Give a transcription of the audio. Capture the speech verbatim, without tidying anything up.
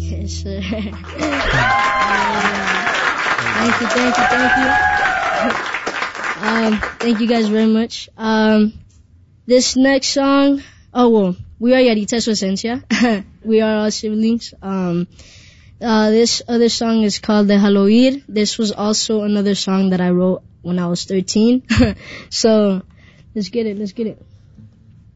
Yes, sir. Thank you, thank you, thank you. Um, thank you guys very much. Um, this next song, oh well, we are Yaritas su Esencia. We are all siblings. Um, uh, this other song is called Déjalo Ir. This was also another song that I wrote when I was thirteen. So, let's get it, let's get it.